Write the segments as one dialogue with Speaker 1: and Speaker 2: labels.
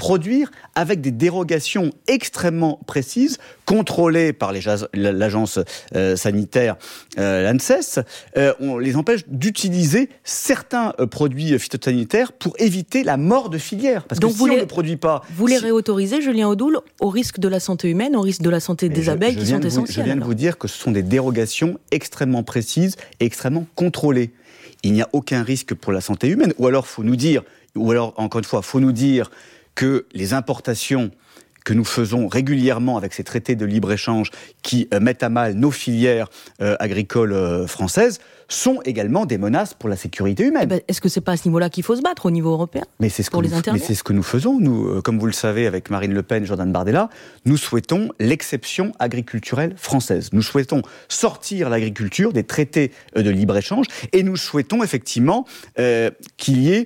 Speaker 1: produire avec des dérogations extrêmement précises, contrôlées par l'agence sanitaire, l'ANSES. On les empêche d'utiliser certains produits phytosanitaires pour éviter la mort de filière. Parce que si on ne produit pas...
Speaker 2: Vous les réautorisez, Julien Audoul, au risque de la santé humaine, au risque de la santé des abeilles qui sont essentielles.
Speaker 1: Je viens de vous dire que ce sont des dérogations extrêmement précises et extrêmement contrôlées. Il n'y a aucun risque pour la santé humaine. Ou alors, encore une fois, faut nous dire que les importations que nous faisons régulièrement avec ces traités de libre-échange qui mettent à mal nos filières agricoles françaises sont également des menaces pour la sécurité humaine.
Speaker 2: Est-ce que c'est pas à ce niveau-là qu'il faut se battre au niveau européen pour les interdire ?
Speaker 1: Mais c'est ce que nous faisons. Nous, comme vous le savez, avec Marine Le Pen et Jordan Bardella, nous souhaitons l'exception agriculturelle française. Nous souhaitons sortir l'agriculture des traités de libre-échange et nous souhaitons effectivement qu'il y ait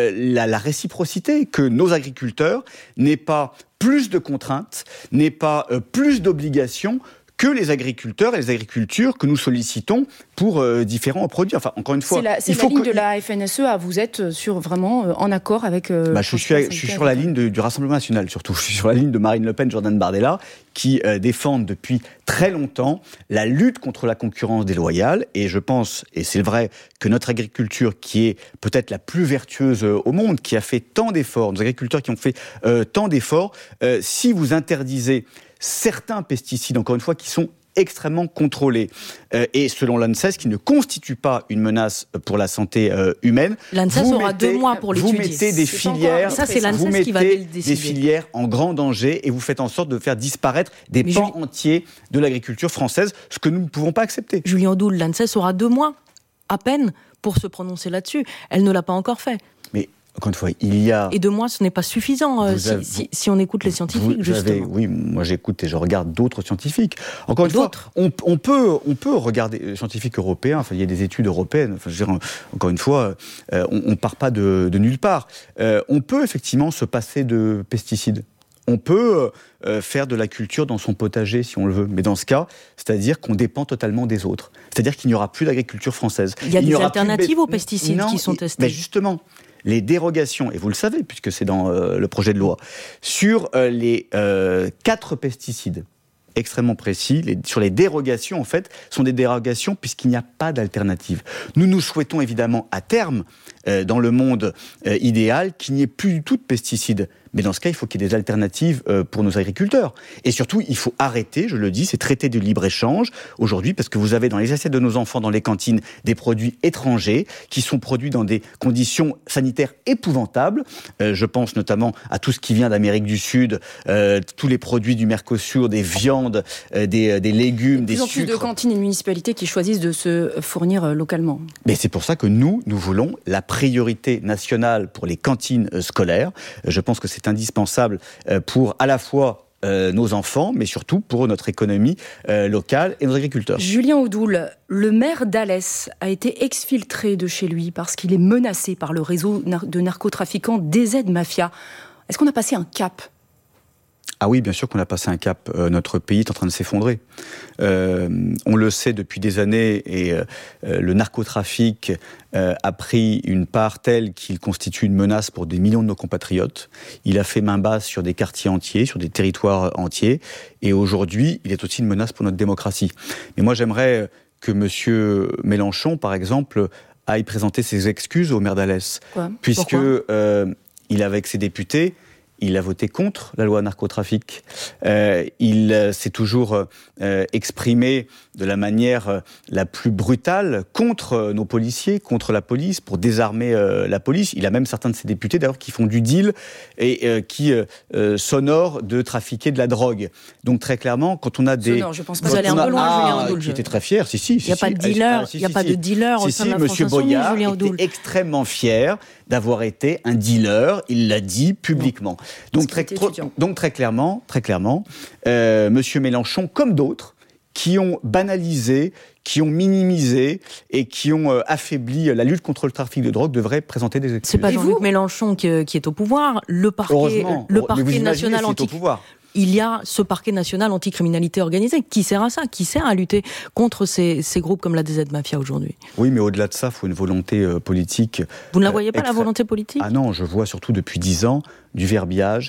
Speaker 1: la réciprocité, que nos agriculteurs n'aient pas plus de contraintes, n'aient pas plus d'obligations que les agriculteurs et les agricultures que nous sollicitons pour différents produits. Enfin, encore une fois...
Speaker 3: C'est la ligne de la FNSEA. Vous êtes vraiment en accord avec...
Speaker 1: je suis sur la ligne du Rassemblement National, surtout. Je suis sur la ligne de Marine Le Pen, Jordan Bardella, qui défendent depuis très longtemps la lutte contre la concurrence déloyale. Et je pense, et c'est vrai, que notre agriculture, qui est peut-être la plus vertueuse au monde, qui a fait tant d'efforts, nos agriculteurs qui ont fait tant d'efforts, si vous interdisez certains pesticides, encore une fois, qui sont extrêmement contrôlés. Et selon l'ANSES, qui ne constitue pas une menace pour la santé humaine,
Speaker 2: l'ANSES aura 2 mois pour l'étudier.
Speaker 1: Vous mettez des filières,
Speaker 2: ça, c'est l'ANSES qui va le décider.
Speaker 1: Des filières en grand danger et vous faites en sorte de faire disparaître des pans entiers de l'agriculture française, ce que nous ne pouvons pas accepter.
Speaker 2: Julien Audoul, l'ANSES aura 2 mois, à peine, pour se prononcer là-dessus. Elle ne l'a pas encore fait.
Speaker 1: Mais encore une fois, il y a...
Speaker 2: Et 2 mois, ce n'est pas suffisant si on écoute les scientifiques, justement.
Speaker 1: Oui, moi j'écoute et je regarde d'autres scientifiques. Encore une fois, on peut regarder les scientifiques européens, enfin, il y a des études européennes, enfin, je veux dire, encore une fois, on ne part pas de nulle part. On peut effectivement se passer de pesticides. On peut faire de la culture dans son potager si on le veut, mais dans ce cas, c'est-à-dire qu'on dépend totalement des autres. C'est-à-dire qu'il n'y aura plus d'agriculture française.
Speaker 2: Il y a des alternatives aux pesticides qui sont testées.
Speaker 1: Mais justement, les dérogations, et vous le savez puisque c'est dans le projet de loi, sur les 4 pesticides extrêmement précis, sur les dérogations en fait, sont des dérogations puisqu'il n'y a pas d'alternative. Nous souhaitons évidemment à terme, dans le monde idéal, qu'il n'y ait plus du tout de pesticides. Mais dans ce cas, il faut qu'il y ait des alternatives pour nos agriculteurs. Et surtout, il faut arrêter, je le dis, ces traités de libre-échange aujourd'hui, parce que vous avez dans les assiettes de nos enfants, dans les cantines, des produits étrangers qui sont produits dans des conditions sanitaires épouvantables. Je pense notamment à tout ce qui vient d'Amérique du Sud, tous les produits du Mercosur, des viandes, des légumes, des sucres.
Speaker 3: De plus en plus de cantines et de municipalités qui choisissent de se fournir localement.
Speaker 1: Mais c'est pour ça que nous voulons la priorité nationale pour les cantines scolaires. Je pense que c'est indispensable pour à la fois nos enfants, mais surtout pour notre économie locale et nos agriculteurs.
Speaker 3: Julien Audoul, le maire d'Alès a été exfiltré de chez lui parce qu'il est menacé par le réseau de narcotrafiquants DZ Mafia. Est-ce qu'on a passé un cap ?
Speaker 1: Ah oui, bien sûr qu'on a passé un cap. Notre pays est en train de s'effondrer. On le sait depuis des années et le narcotrafic a pris une part telle qu'il constitue une menace pour des millions de nos compatriotes. Il a fait main basse sur des quartiers entiers, sur des territoires entiers. Et aujourd'hui, il est aussi une menace pour notre démocratie. Mais moi, j'aimerais que M. Mélenchon, par exemple, aille présenter ses excuses au maire d'Alès. Puisque il, avec ses députés, il a voté contre la loi narcotrafic. Il s'est toujours exprimé de la manière la plus brutale contre nos policiers, contre la police, pour désarmer la police. Il a même certains de ses députés, d'ailleurs, qui font du deal et qui s'honorent de trafiquer de la drogue. Donc, très clairement, quand on a des...
Speaker 3: Sonore, je pense pas. Vous allez un peu loin, Julien Audoul.
Speaker 1: Qui était très fier, si.
Speaker 2: Il n'y a pas de dealer, il n'y a pas de dealer au sein de la France Insoumise, Julien Audoul.
Speaker 1: Était extrêmement fier d'avoir été un dealer, il l'a dit publiquement. Donc très clairement, Monsieur Mélenchon, comme d'autres, qui ont banalisé, qui ont minimisé et qui ont affaibli la lutte contre le trafic de drogue, devraient présenter des excuses.
Speaker 2: C'est pas Jean-Luc Mélenchon qui est au pouvoir. Le parquet national il y a ce parquet national anticriminalité organisée. Qui sert à ça ? Qui sert à lutter contre ces groupes comme la DZ Mafia aujourd'hui ?
Speaker 1: Oui, mais au-delà de ça, il faut une volonté politique.
Speaker 2: Vous ne la voyez pas, la volonté politique ?
Speaker 1: Ah non, je vois surtout depuis 10 ans du verbiage,